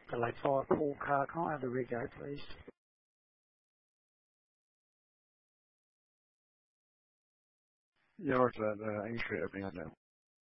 Delay 5, Paul Carr. Can I have the rego, please? Yeah, right to that. English Street opening up now.